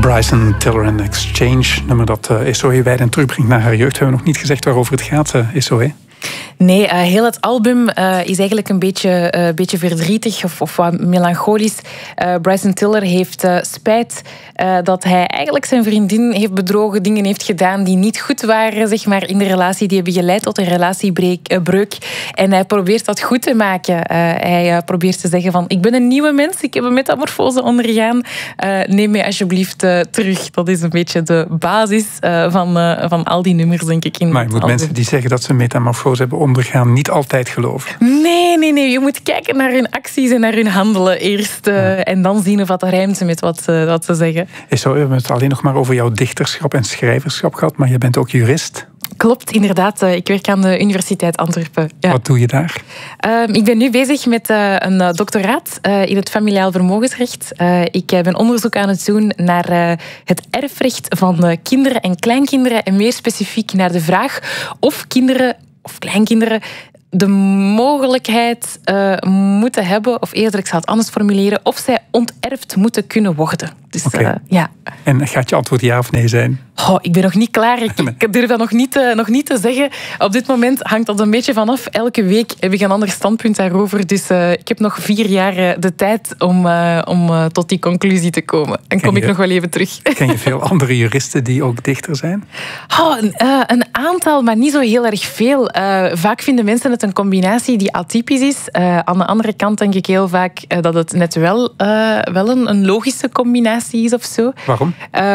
Bryson Tiller en Exchange, nummer dat Esohe wijdend terugbrengt naar haar jeugd. We hebben nog niet gezegd waarover het gaat, Esohe. Nee, heel het album is eigenlijk een beetje verdrietig of wat melancholisch. Bryson Tiller heeft spijt dat hij eigenlijk zijn vriendin heeft bedrogen, dingen heeft gedaan die niet goed waren, zeg maar, in de relatie. Die hebben geleid tot een relatiebreuk. En hij probeert dat goed te maken. Hij probeert te zeggen van, ik ben een nieuwe mens, ik heb een metamorfose ondergaan. Neem mij alsjeblieft terug. Dat is een beetje de basis van al die nummers, denk ik. Maar je moet mensen die zeggen dat ze een metamorfose hebben ondergaan niet altijd geloven. Nee. Je moet kijken naar hun acties en naar hun handelen eerst. En dan zien of dat rijmt met wat ze zeggen. We hebben het alleen nog maar over jouw dichterschap en schrijverschap gehad, maar je bent ook jurist. Klopt, inderdaad. Ik werk aan de Universiteit Antwerpen. Ja. Wat doe je daar? Ik ben nu bezig met een doctoraat in het familiaal vermogensrecht. Ik ben onderzoek aan het doen naar het erfrecht van kinderen en kleinkinderen. En meer specifiek naar de vraag of kinderen of kleinkinderen de mogelijkheid moeten hebben, of eerder, ik zal het anders formuleren, of zij onterfd moeten kunnen worden. Dus, ja. En gaat je antwoord ja of nee zijn? Ik ben nog niet klaar. Ik durf dat nog niet te zeggen. Op dit moment hangt dat een beetje vanaf. Elke week heb ik een ander standpunt daarover. Dus ik heb nog 4 jaar de tijd om tot die conclusie te komen. En kom ik nog wel even terug. Ken je veel andere juristen die ook dichter zijn? Een aantal, maar niet zo heel erg veel. Vaak vinden mensen het een combinatie die atypisch is. Aan de andere kant denk ik heel vaak dat het net wel een logische combinatie is of zo. Waarom?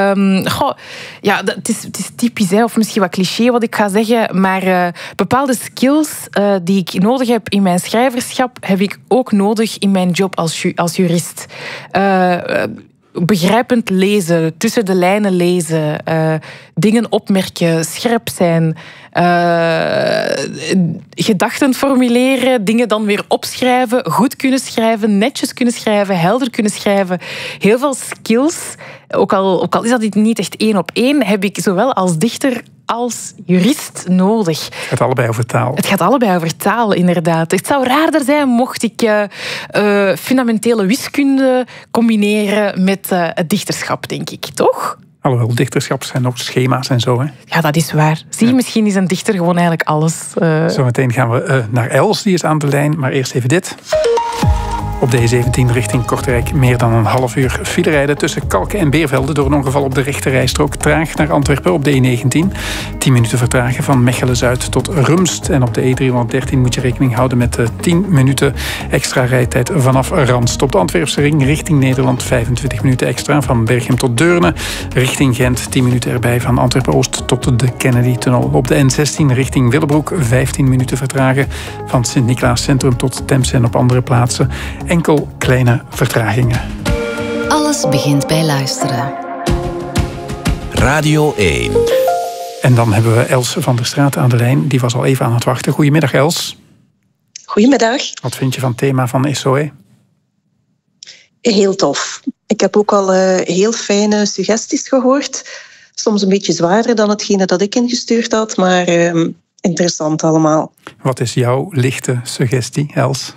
Ja, het is typisch, of misschien wat cliché wat ik ga zeggen, maar bepaalde skills die ik nodig heb in mijn schrijverschap, heb ik ook nodig in mijn job als jurist. Begrijpend lezen, tussen de lijnen lezen, dingen opmerken, scherp zijn, gedachten formuleren, dingen dan weer opschrijven, goed kunnen schrijven, netjes kunnen schrijven, helder kunnen schrijven. Heel veel skills, ook al is dat niet echt 1 op 1, heb ik zowel als dichter als jurist nodig. Het gaat allebei over taal. Het gaat allebei over taal, inderdaad. Het zou raarder zijn mocht ik fundamentele wiskunde combineren met het dichterschap, denk ik. Toch? Alhoewel, dichterschap zijn ook schema's en zo, hè? Ja, dat is waar. Misschien is een dichter gewoon eigenlijk alles. Zometeen gaan we naar Els, die is aan de lijn. Maar eerst even dit. Op de E17 richting Kortrijk meer dan een half uur file rijden tussen Kalken en Beervelde door een ongeval op de rechterrijstrook. Traag naar Antwerpen op de E19. 10 minuten vertragen van Mechelen-Zuid tot Rumst. En op de E313 moet je rekening houden met 10 minuten extra rijtijd vanaf Randst. Op de Antwerpse ring richting Nederland 25 minuten extra van Berchem tot Deurne. Richting Gent 10 minuten erbij van Antwerpen-Oost tot de Kennedy-tunnel. Op de N16 richting Willebroek 15 minuten vertragen van Sint-Niklaas Centrum tot Temse en op andere plaatsen. Enkel kleine vertragingen. Alles begint bij luisteren. Radio 1. En dan hebben we Els van der Straat aan de lijn. Die was al even aan het wachten. Goedemiddag, Els. Goedemiddag. Wat vind je van het thema van Esohe? Heel tof. Ik heb ook al heel fijne suggesties gehoord. Soms een beetje zwaarder dan hetgene dat ik ingestuurd had, maar interessant allemaal. Wat is jouw lichte suggestie, Els?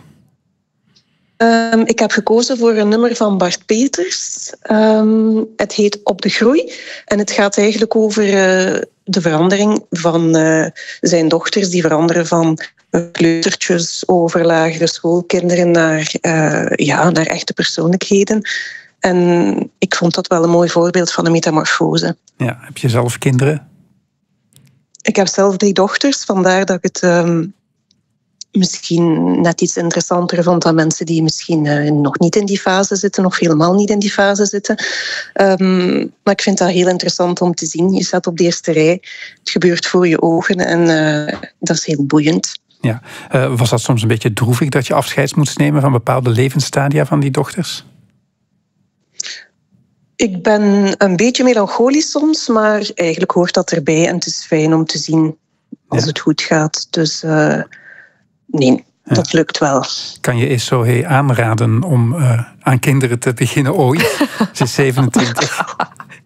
Ik heb gekozen voor een nummer van Bart Peters. Het heet Op de Groei. En het gaat eigenlijk over de verandering van zijn dochters. Die veranderen van kleutertjes over lagere schoolkinderen naar echte persoonlijkheden. En ik vond dat wel een mooi voorbeeld van een metamorfose. Ja, heb je zelf kinderen? Ik heb zelf 3 dochters, vandaar dat ik het misschien net iets interessanter vond dan mensen die misschien nog niet in die fase zitten of helemaal niet in die fase zitten. Maar ik vind dat heel interessant om te zien. Je staat op de eerste rij, het gebeurt voor je ogen en dat is heel boeiend. Ja. Was dat soms een beetje droevig dat je afscheid moest nemen van bepaalde levensstadia van die dochters? Ik ben een beetje melancholisch soms, maar eigenlijk hoort dat erbij en het is fijn om te zien als het goed gaat. Dus nee, dat lukt wel. Kan je Esohe aanraden om aan kinderen te beginnen ooit? Ze is 27.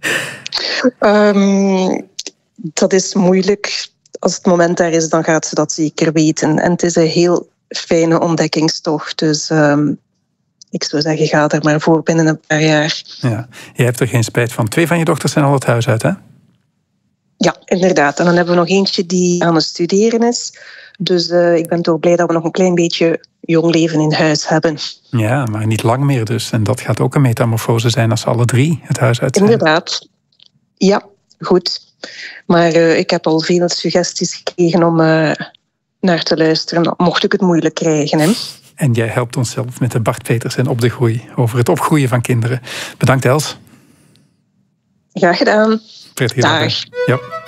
Dat is moeilijk. Als het moment daar is, dan gaat ze dat zeker weten. En het is een heel fijne ontdekkingstocht. Dus ik zou zeggen, ga er maar voor binnen een paar jaar. Ja. Je hebt er geen spijt van. 2 van je dochters zijn al het huis uit, hè? Ja, inderdaad. En dan hebben we nog eentje die aan het studeren is. Dus ik ben toch blij dat we nog een klein beetje jong leven in huis hebben. Ja, maar niet lang meer dus. En dat gaat ook een metamorfose zijn als ze alle 3 het huis uit zijn. Inderdaad. Ja, goed. Maar ik heb al veel suggesties gekregen om naar te luisteren, mocht ik het moeilijk krijgen. Hè. En jij helpt ons zelf met de Bart Peters en Op de Groei over het opgroeien van kinderen. Bedankt, Els. Graag gedaan. Prettige dag. Dag. Ja.